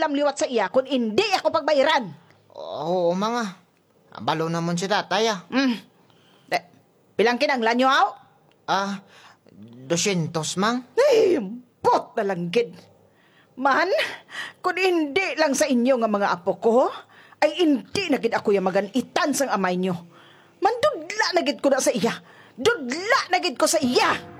magpasudlam liwat sa iya kung hindi ako pagbayaran. Oo, mga. Balo naman si tatay, ah. Pilang kinanglan nyo, aw? 200, mang. Ay, bot na lang, gid. Man, kung hindi lang sa inyo nga mga apo ko, ay hindi na gid ako yung maganitan sang amay nyo. Man, dudla na gid ko na sa iya. Dudla na gid ko sa iya.